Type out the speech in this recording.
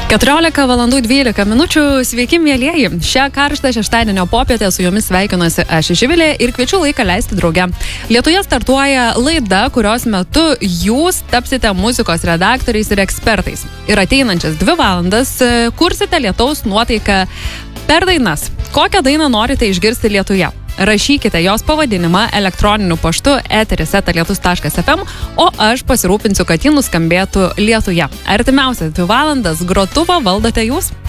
14:12. Sveiki, mielieji. Šią karštą šeštadienio popietę su jumis sveikinuosi aš Živilė ir kviečiu laiką leisti drauge. Lietuvoje startuoja laida, kurios metu jūs tapsite muzikos redaktoriais ir ekspertais. Ir ateinančias 2 valandas kursite lietaus nuotaiką per dainas. Kokią dainą norite išgirsti lietuje? Rašykite jos pavadinimą elektroniniu paštu eteris@lietus.fm, o aš pasirūpinsiu, kad ji nuskambėtų lietuje. Artimiausias 2 valandas grotuvą valdote jūs.